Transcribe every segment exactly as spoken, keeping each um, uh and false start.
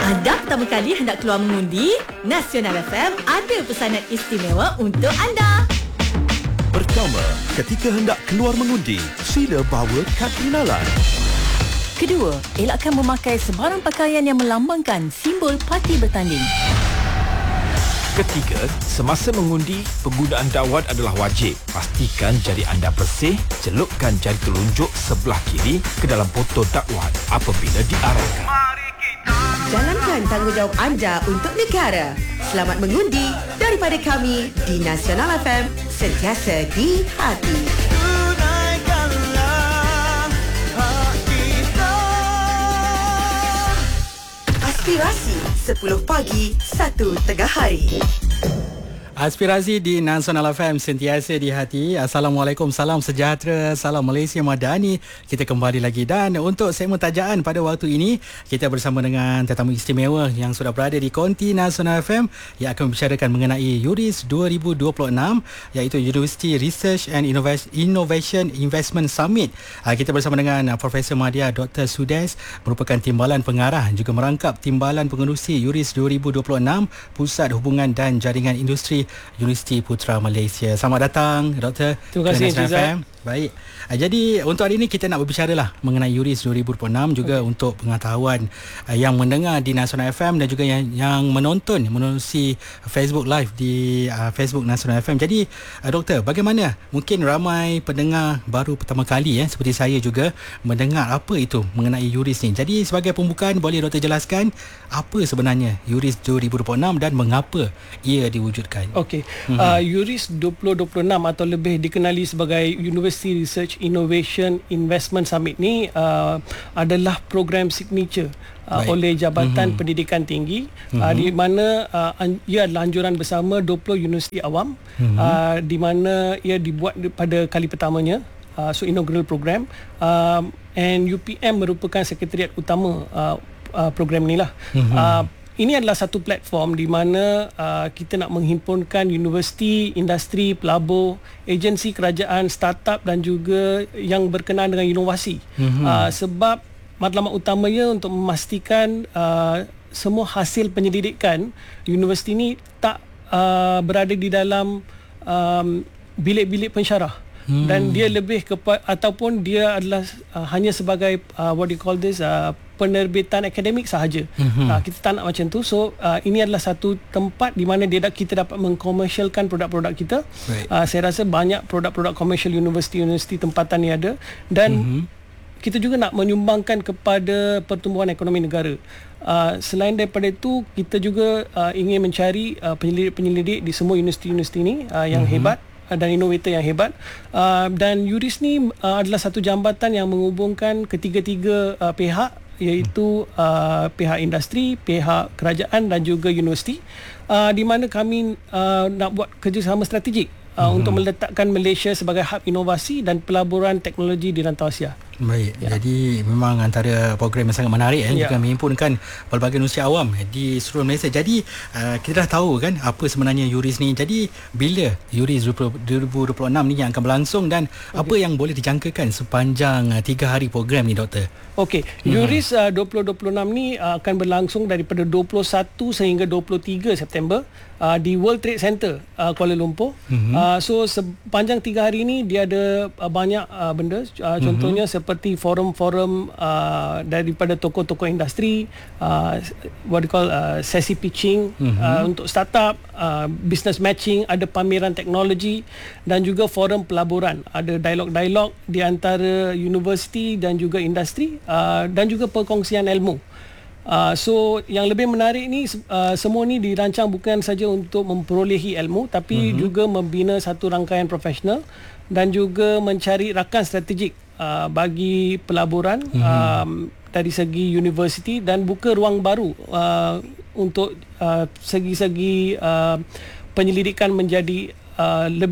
Anda pertama kali hendak keluar mengundi? Nasional F M ada pesanan istimewa untuk anda. Pertama, ketika hendak keluar mengundi, sila bawa kad pengenalan. Kedua, elakkan memakai sebarang pakaian yang melambangkan simbol parti bertanding. Ketiga, semasa mengundi, penggunaan dawat adalah wajib. Pastikan jari anda bersih, celupkan jari telunjuk sebelah kiri ke dalam botol dakwat apabila diarahkan. Jalankan tanggungjawab anda untuk negara. Selamat mengundi daripada kami di Nasional F M, sentiasa di hati. Aspirasi sepuluh pagi, satu tengah hari. Aspirasi di Nasional F M, sentiasa di hati. Assalamualaikum, salam sejahtera, salam Malaysia Madani. Kita kembali lagi dan untuk segmen tajaan pada waktu ini, kita bersama dengan tetamu istimewa yang sudah berada di konti Nasional F M yang akan membicarakan mengenai URIS dua ribu dua puluh enam, iaitu University Research and Innovation Investment Summit. Kita bersama dengan Profesor Madya Doktor Sudes, merupakan timbalan pengarah juga merangkap timbalan pengerusi URIS dua ribu dua puluh enam, Pusat Hubungan dan Jaringan Industri Universiti Putra Malaysia. Selamat datang, Doktor. Terima kasih, Encik Zat. Baik. Jadi untuk hari ini kita nak berbicara lah mengenai URIS dua ribu dua puluh enam juga, okay, untuk pengetahuan uh, yang mendengar di Nasional F M dan juga yang yang menonton menerusi Facebook Live di uh, Facebook Nasional F M. Jadi uh, Doktor, bagaimana mungkin ramai pendengar baru pertama kali eh, seperti saya juga mendengar apa itu mengenai URIS ni. Jadi sebagai pembukaan, boleh Doktor jelaskan apa sebenarnya URIS dua ribu dua puluh enam dan mengapa ia diwujudkan? Okey. Mm-hmm. Uh, URIS dua ribu dua puluh enam atau lebih dikenali sebagai University Research Innovation Investment Summit ni uh, adalah program signature uh, oleh Jabatan mm-hmm. Pendidikan Tinggi, mm-hmm. uh, di mana uh, an- ia adalah anjuran bersama dua puluh universiti awam, mm-hmm. uh, di mana ia dibuat pada kali pertamanya. Uh, so inaugural program, uh, and U P M merupakan sekretariat utama uh, uh, program inilah. Mm-hmm. Uh, Ini adalah satu platform di mana uh, kita nak menghimpunkan universiti, industri, pelabur, agensi kerajaan, startup dan juga yang berkenaan dengan inovasi. Mm-hmm. Uh, sebab matlamat utamanya untuk memastikan uh, semua hasil penyelidikan universiti ini tak uh, berada di dalam um, bilik-bilik pensyarah. Hmm. Dan dia lebih kepada, ataupun dia adalah uh, hanya sebagai uh, what do you call this, uh, penerbitan akademik sahaja. Hmm. Uh, kita tak nak macam tu. So uh, ini adalah satu tempat di mana dia kita dapat mengkomersialkan produk-produk kita. Right. Uh, saya rasa banyak produk-produk komersial universiti-universiti tempatan ni ada, dan hmm. kita juga nak menyumbangkan kepada pertumbuhan ekonomi negara. Uh, selain daripada itu, kita juga uh, ingin mencari uh, penyelidik-penyelidik di semua universiti-universiti ini uh, yang hmm. hebat dan inovator yang hebat, uh, dan URIS ni uh, adalah satu jambatan yang menghubungkan ketiga-tiga uh, pihak, iaitu uh, pihak industri, pihak kerajaan dan juga universiti, uh, di mana kami uh, nak buat kerjasama strategik uh, hmm. untuk meletakkan Malaysia sebagai hub inovasi dan pelaburan teknologi di rantau Asia. Baik, ya. Jadi memang antara program yang sangat menarik eh, ya. Juga menghimpunkan pelbagai manusia awam di seluruh Malaysia. Jadi uh, kita dah tahu kan apa sebenarnya URIS ni. Jadi bila URIS dua ribu dua puluh enam ni yang akan berlangsung dan okay. apa yang boleh dijangkakan sepanjang uh, tiga hari program ni, Doktor? Okey, hmm. URIS uh, dua ribu dua puluh enam ni uh, akan berlangsung daripada dua puluh satu sehingga dua puluh tiga September uh, di World Trade Center uh, Kuala Lumpur. Hmm. Uh, so sepanjang tiga hari ni dia ada uh, banyak uh, benda, uh, contohnya hmm. seperti seperti forum-forum uh, daripada tokoh-tokoh industri, uh, what you call uh, sesi pitching mm-hmm. uh, untuk startup, uh, business matching, ada pameran teknologi dan juga forum pelaburan, ada dialog-dialog di antara universiti dan juga industri, uh, dan juga perkongsian ilmu. Uh, so yang lebih menarik ni, uh, semua ni dirancang bukan saja untuk memperolehi ilmu, tapi mm-hmm. juga membina satu rangkaian profesional dan juga mencari rakan strategik uh, bagi pelaburan mm-hmm. um, dari segi universiti, dan buka ruang baru uh, untuk uh, segi-segi uh, penyelidikan menjadi uh, lebih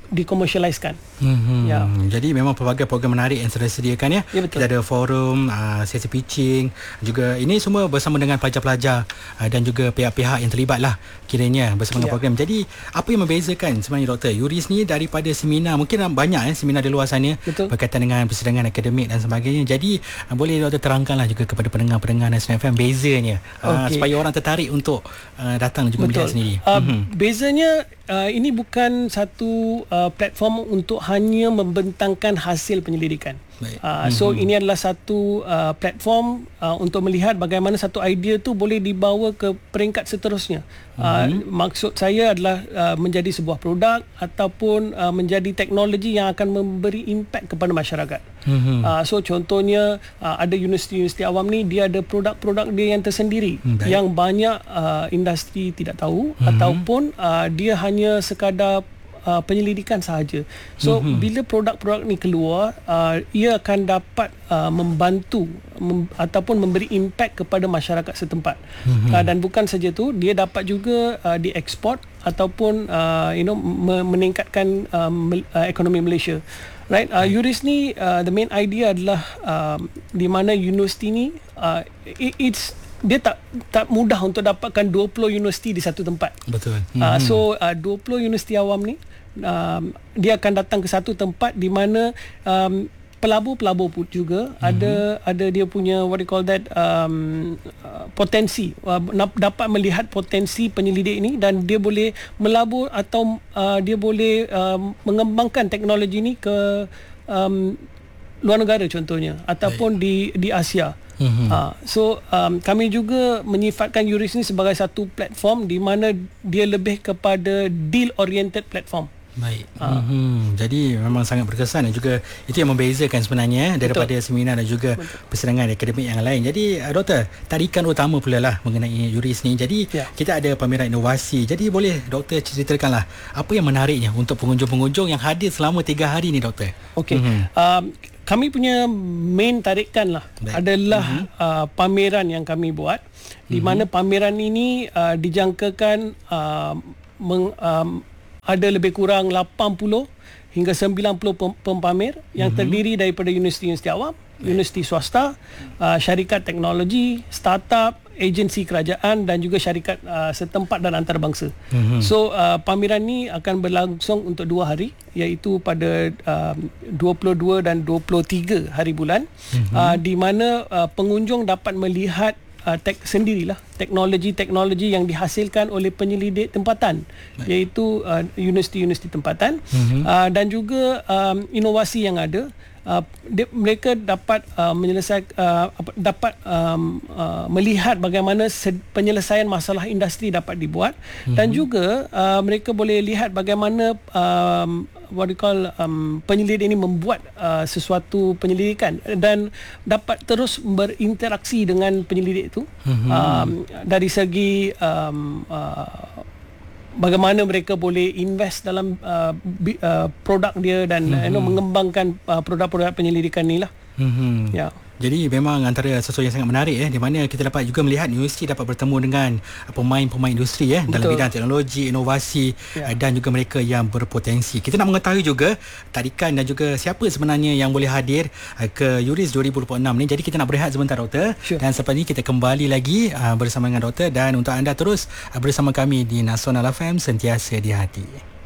dikomersialiskan. Hmm, Ya. Jadi memang pelbagai program menarik yang sedang disediakan ya. Ya, betul. Kita ada forum, uh, sesi pitching, juga ini semua bersama dengan pelajar-pelajar uh, dan juga pihak-pihak yang terlibat lah kiranya bersama dengan Ya. program. Jadi apa yang membezakan sebenarnya Doktor Yuris ni daripada seminar, mungkin banyak eh seminar di luar sana Betul. berkaitan dengan persidangan akademik dan sebagainya. Jadi uh, boleh Doktor terangkanlah juga kepada pendengar-pendengar Nasional F M bezanya uh, Okey. supaya orang tertarik untuk uh, datang juga melihat sendiri. Uh, Mhm. Bezanya uh, ini bukan satu uh, platform untuk hanya membentangkan hasil penyelidikan. Baik. Uh, so mm-hmm. ini adalah satu uh, platform uh, untuk melihat bagaimana satu idea tu boleh dibawa ke peringkat seterusnya. Mm-hmm. Uh, maksud saya adalah uh, menjadi sebuah produk ataupun uh, menjadi teknologi yang akan memberi impact kepada masyarakat. Mm-hmm. Uh, so contohnya uh, ada universiti-universiti awam ni, dia ada produk-produk dia yang tersendiri mm, yang banyak uh, industri tidak tahu, mm-hmm. ataupun uh, dia hanya sekadar Uh, penyelidikan sahaja. So mm-hmm. bila produk-produk ni keluar, uh, ia akan dapat uh, membantu mem- ataupun memberi impact kepada masyarakat setempat. Mm-hmm. Uh, dan bukan saja tu, dia dapat juga uh, dieksport ataupun uh, you know me- meningkatkan uh, me- uh, ekonomi Malaysia. Right, uh, Yuris ni uh, the main idea adalah uh, di mana universiti ni uh, it, it's dia tak tak mudah untuk dapatkan dua puluh universiti di satu tempat. Betul. Mm-hmm. Uh, so uh, dua puluh universiti awam ni um, dia akan datang ke satu tempat di mana um, pelabur-pelabur pun juga mm-hmm. ada ada dia punya what you call that um, uh, potensi uh, dapat melihat potensi penyelidik ini, dan dia boleh melabur atau uh, dia boleh um, mengembangkan teknologi ini ke um, luar negara contohnya, ataupun di di Asia. Mm-hmm. Uh, so um, kami juga menyifatkan Yuris ni sebagai satu platform di mana dia lebih kepada deal oriented platform. Baik. Uh. Hmm, jadi memang sangat berkesan, dan juga itu yang membezakan sebenarnya daripada Betul. seminar dan juga Betul. persidangan akademik yang lain. Jadi uh, Doktor, tarikan utama pula lah mengenai Yuris ni. Jadi ya. kita ada pameran inovasi. Jadi boleh Doktor ceritakanlah apa yang menariknya untuk pengunjung-pengunjung yang hadir selama tiga hari ni, Doktor? Okey. Mm-hmm. Um, kami punya main tarikan lah Baik. adalah mm-hmm. uh, pameran yang kami buat, di mm-hmm. mana pameran ini uh, dijangkakan uh, meng, um, ada lebih kurang lapan puluh hingga sembilan puluh pempamer yang mm-hmm. terdiri daripada universiti-universiti awam, Baik. universiti swasta, uh, syarikat teknologi, startup, agensi kerajaan dan juga syarikat uh, setempat dan antarabangsa. Mm-hmm. So uh, pameran ni akan berlangsung untuk dua hari, iaitu pada uh, dua puluh dua dan dua puluh tiga hari bulan, mm-hmm. uh, di mana uh, pengunjung dapat melihat uh, tek sendirilah teknologi-teknologi yang dihasilkan oleh penyelidik tempatan, Baik. iaitu uh, universiti-universiti tempatan, mm-hmm. uh, dan juga um, inovasi yang ada. Uh, dia, mereka dapat uh, menyelesaikan uh, dapat um, uh, melihat bagaimana sed- penyelesaian masalah industri dapat dibuat, mm-hmm. dan juga uh, mereka boleh lihat bagaimana um, what you call um, penyelidik ini membuat uh, sesuatu penyelidikan dan dapat terus berinteraksi dengan penyelidik itu, mm-hmm. um, dari segi um, uh, bagaimana mereka boleh invest dalam uh, bi, uh, produk dia dan mm-hmm. you know, mengembangkan uh, produk-produk penyelidikan ni lah. Mm-hmm. Ya. Jadi memang antara sesuatu yang sangat menarik eh, di mana kita dapat juga melihat universiti dapat bertemu dengan pemain-pemain industri eh, dalam bidang teknologi, inovasi, ya. dan juga mereka yang berpotensi. Kita nak mengetahui juga tarikan dan juga siapa sebenarnya yang boleh hadir ke Yuris dua ribu dua puluh enam ni. Jadi kita nak berehat sebentar, Doktor. Sure. Dan selepas ini kita kembali lagi uh, bersama dengan Doktor, dan untuk anda terus uh, bersama kami di Nasional F M, sentiasa di hati.